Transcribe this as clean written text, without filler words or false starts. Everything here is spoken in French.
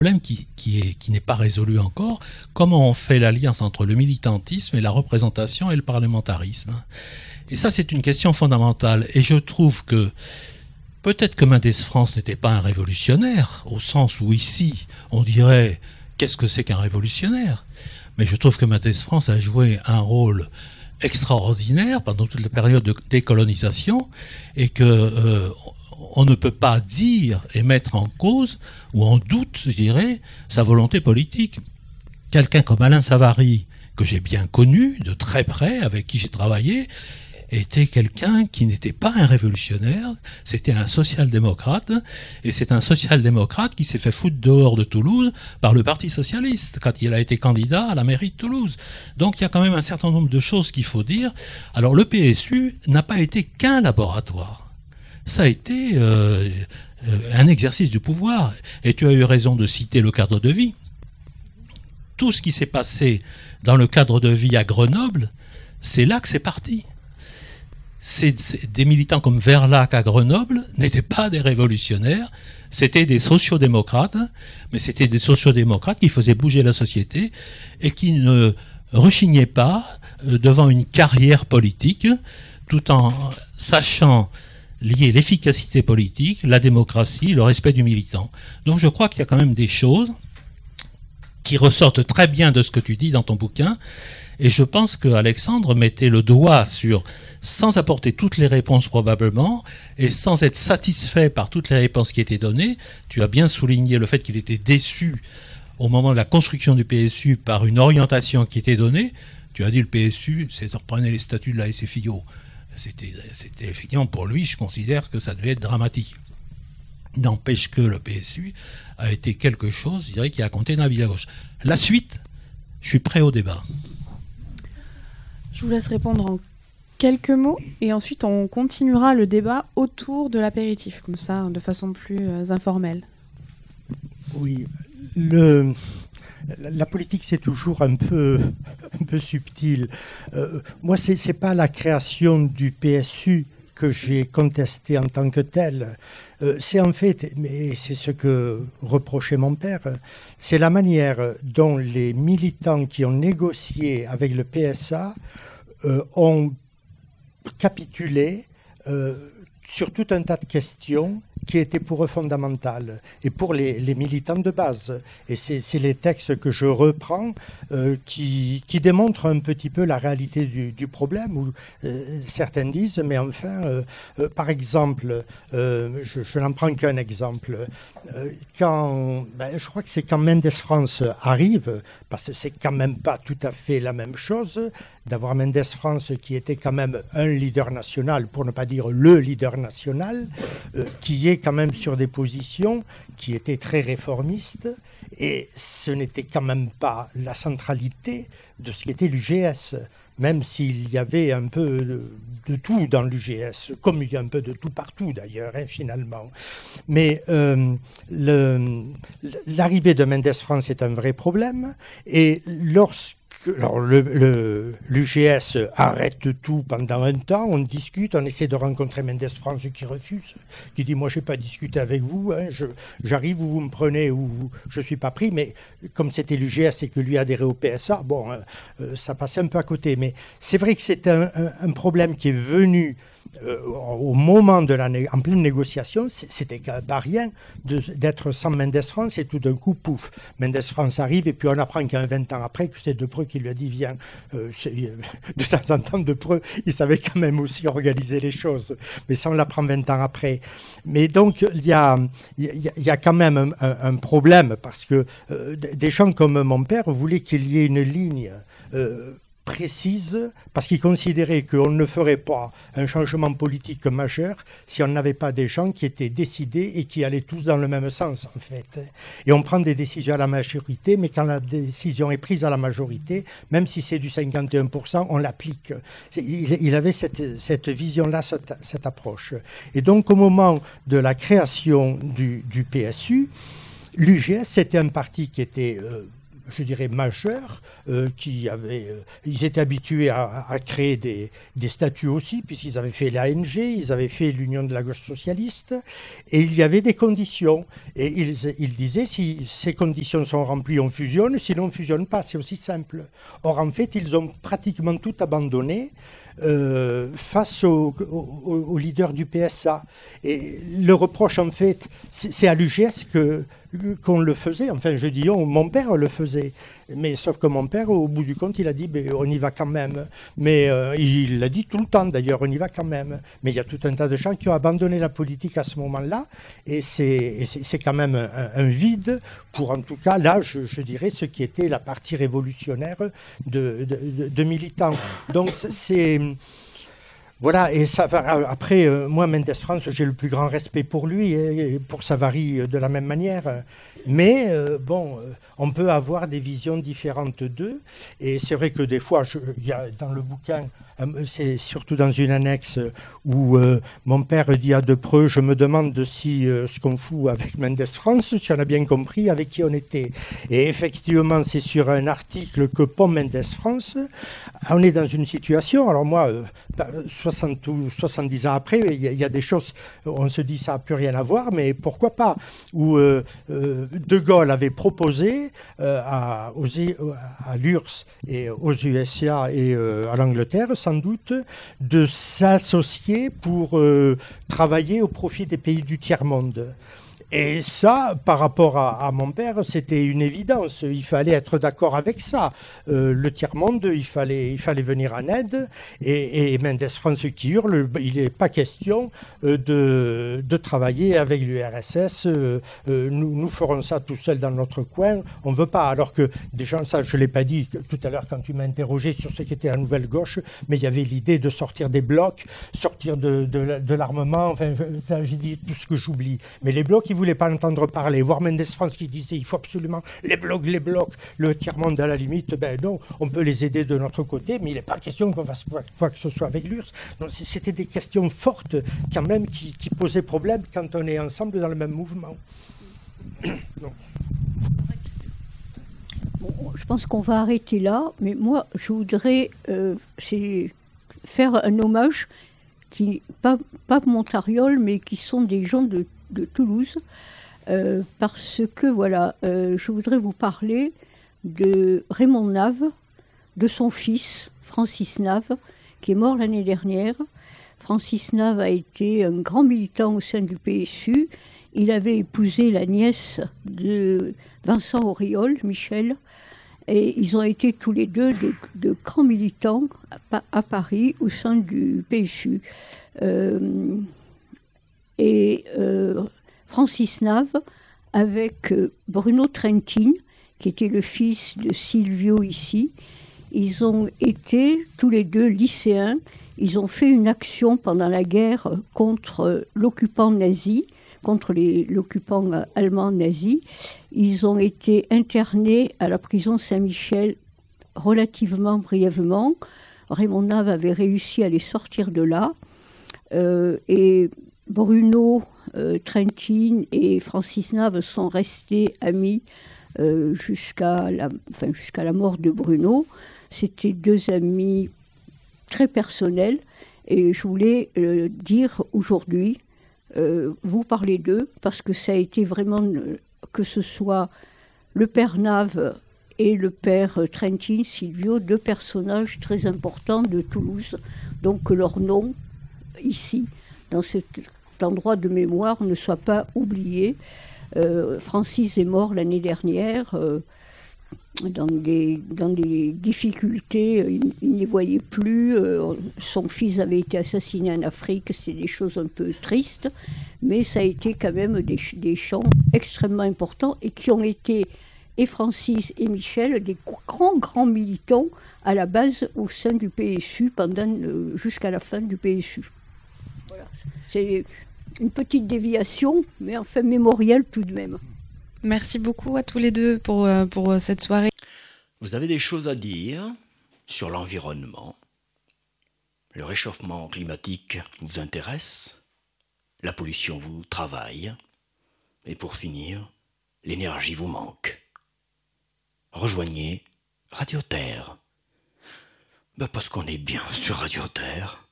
problème qui n'est pas résolu encore. Comment on fait l'alliance entre le militantisme et la représentation et le parlementarisme? Et ça, c'est une question fondamentale. Et je trouve que peut-être que Mendès France n'était pas un révolutionnaire, au sens où ici, on dirait qu'est-ce que c'est qu'un révolutionnaire? Mais je trouve que Mendès France a joué un rôle extraordinaire pendant toute la période de décolonisation et que on ne peut pas dire et mettre en cause ou en doute, je dirais, sa volonté politique. Quelqu'un comme Alain Savary, que j'ai bien connu de très près, avec qui j'ai travaillé, était quelqu'un qui n'était pas un révolutionnaire, c'était un social-démocrate, et c'est un social-démocrate qui s'est fait foutre dehors de Toulouse par le Parti socialiste, quand il a été candidat à la mairie de Toulouse. Donc il y a quand même un certain nombre de choses qu'il faut dire. Alors le PSU n'a pas été qu'un laboratoire. Ça a été un exercice du pouvoir. Et tu as eu raison de citer le cadre de vie. Tout ce qui s'est passé dans le cadre de vie à Grenoble, c'est là que c'est parti. Des militants comme Verlac à Grenoble n'étaient pas des révolutionnaires, c'était des sociodémocrates, mais c'était des sociodémocrates qui faisaient bouger la société et qui ne rechignaient pas devant une carrière politique, tout en sachant lier l'efficacité politique, la démocratie, le respect du militant. Donc je crois qu'il y a quand même des choses qui ressortent très bien de ce que tu dis dans ton bouquin, et je pense qu'Alexandre mettait le doigt sur, sans apporter toutes les réponses probablement, et sans être satisfait par toutes les réponses qui étaient données. Tu as bien souligné le fait qu'il était déçu au moment de la construction du PSU par une orientation qui était donnée. Tu as dit le PSU, c'est reprenez les statuts de la SFIO. C'était effectivement pour lui, je considère que ça devait être dramatique. N'empêche que le PSU a été quelque chose, je dirais, qui a compté dans la vie à gauche. La suite, je suis prêt au débat. Je vous laisse répondre en quelques mots et ensuite on continuera le débat autour de l'apéritif, comme ça, de façon plus informelle. Oui, la politique, c'est toujours un peu subtil. Moi, c'est pas la création du PSU que j'ai contesté en tant que tel. C'est en fait, mais c'est ce que reprochait mon père, c'est la manière dont les militants qui ont négocié avec le PSA ont capitulé sur tout un tas de questions qui étaient pour eux fondamentales et pour les militants de base. Et c'est les textes que je reprends qui démontrent un petit peu la réalité du problème, où certains disent, mais enfin, par exemple, je n'en prends qu'un exemple, je crois que c'est quand Mendès France arrive, parce que c'est quand même pas tout à fait la même chose, d'avoir Mendès France qui était quand même un leader national, pour ne pas dire le leader national, qui est quand même sur des positions qui étaient très réformistes, et ce n'était quand même pas la centralité de ce qu'était l'UGS, même s'il y avait un peu de tout dans l'UGS, comme il y a un peu de tout partout d'ailleurs, finalement. Mais l'arrivée de Mendès France est un vrai problème, et l'UGS arrête tout pendant un temps, on discute, on essaie de rencontrer Mendès France qui refuse, qui dit « moi je n'ai pas discuté avec vous, j'arrive où vous me prenez ou je ne suis pas pris », mais comme c'était l'UGS et que lui adhérait au PSA, ça passait un peu à côté. Mais c'est vrai que c'est un problème qui est venu au moment en pleine négociation. C'était pas rien d'être sans Mendès France, et tout d'un coup, pouf, Mendès France arrive, et puis on apprend qu'un 20 ans après, que c'est Depreux qui lui a dit viens. De temps en temps, Depreux, il savait quand même aussi organiser les choses, mais ça on l'apprend 20 ans après. Mais donc il y a quand même un problème, parce que des gens comme mon père voulaient qu'il y ait une ligne précise, parce qu'il considérait qu'on ne ferait pas un changement politique majeur si on n'avait pas des gens qui étaient décidés et qui allaient tous dans le même sens, en fait. Et on prend des décisions à la majorité, mais quand la décision est prise à la majorité, même si c'est du 51%, on l'applique. Il avait cette vision-là, cette approche. Et donc, au moment de la création du PSU, l'UGS, c'était un parti qui était je dirais, majeurs, ils étaient habitués à créer des statuts aussi, puisqu'ils avaient fait l'ANG, ils avaient fait l'Union de la gauche socialiste, et il y avait des conditions. Et ils disaient, si ces conditions sont remplies, on fusionne, sinon on ne fusionne pas, c'est aussi simple. Or, en fait, ils ont pratiquement tout abandonné face au leader du PSA. Et le reproche, en fait, c'est à l'UGS qu'on le faisait. Enfin, je dis mon père le faisait. Mais sauf que mon père, au bout du compte, il a dit on y va quand même. Mais il l'a dit tout le temps, d'ailleurs, on y va quand même. Mais il y a tout un tas de gens qui ont abandonné la politique à ce moment-là. Et c'est quand même un vide pour, en tout cas, là, je dirais, ce qui était la partie révolutionnaire de militants. Donc, c'est... Voilà, et ça va. Après, moi, Mendes France, j'ai le plus grand respect pour lui et pour Savary de la même manière. Mais on peut avoir des visions différentes d'eux. Et c'est vrai que des fois, il y a dans le bouquin, c'est surtout dans une annexe où mon père dit à Depreux, je me demande si ce qu'on fout avec Mendes France, si on a bien compris avec qui on était. Et effectivement, c'est sur un article que pond Mendes France. On est dans une situation, alors moi, 60 ou 70 ans après, il y a des choses, on se dit ça n'a plus rien à voir, mais pourquoi pas, où De Gaulle avait proposé à l'URSS et aux USA et à l'Angleterre, sans doute, de s'associer pour travailler au profit des pays du tiers-monde. Et ça, par rapport à mon père, c'était une évidence. Il fallait être d'accord avec ça. Le tiers-monde, il fallait venir en aide. Et Mendes France qui hurle, il n'est pas question de travailler avec l'URSS. Nous ferons ça tout seuls dans notre coin. On ne veut pas. Alors que, déjà, ça, je ne l'ai pas dit tout à l'heure quand tu m'as interrogé sur ce qu'était la nouvelle gauche, mais il y avait l'idée de sortir des blocs, sortir de l'armement. Enfin, j'ai dit tout ce que j'oublie. Mais les blocs, ils ne voulaient pas entendre parler. Voir Mendes France qui disait il faut absolument les blocs, le tiers-monde à la limite, non, on peut les aider de notre côté, mais il n'est pas question qu'on fasse quoi que ce soit avec l'URSS. Donc c'était des questions fortes quand même qui posaient problème quand on est ensemble dans le même mouvement. Bon, je pense qu'on va arrêter là, mais moi je voudrais faire un hommage pas Montariol, mais qui sont des gens de Toulouse, parce que voilà, je voudrais vous parler de Raymond Nave, de son fils Francis Nave, qui est mort l'année dernière. Francis Nave a été un grand militant au sein du PSU. Il avait épousé la nièce de Vincent Auriol, Michel, et ils ont été tous les deux de grands militants à Paris au sein du PSU. Francis Nave, avec Bruno Trentin, qui était le fils de Silvio ici, ils ont été tous les deux lycéens. Ils ont fait une action pendant la guerre contre l'occupant nazi, contre l'occupant allemand nazi. Ils ont été internés à la prison Saint-Michel relativement brièvement. Raymond Nave avait réussi à les sortir de là. Et Bruno Trentin et Francis Nave sont restés amis jusqu'à la mort de Bruno. C'était deux amis très personnels. Et je voulais dire aujourd'hui, vous parler d'eux, parce que ça a été vraiment, que ce soit le père Nave et le père Trentin, Silvio, deux personnages très importants de Toulouse. Donc que leur nom, ici, dans cet endroit de mémoire, ne soit pas oublié. Francis est mort l'année dernière dans des difficultés. Il ne voyait plus. Son fils avait été assassiné en Afrique. C'est des choses un peu tristes, mais ça a été quand même des chants extrêmement importants et qui ont été, et Francis et Michel, des grands militants à la base au sein du PSU jusqu'à la fin du PSU. Voilà. C'est une petite déviation, mais enfin mémorielle tout de même. Merci beaucoup à tous les deux pour cette soirée. Vous avez des choses à dire sur l'environnement? Le réchauffement climatique vous intéresse? La pollution vous travaille? Et pour finir, l'énergie vous manque? rejoignez Radio Terre. Parce qu'on est bien sur Radio Terre.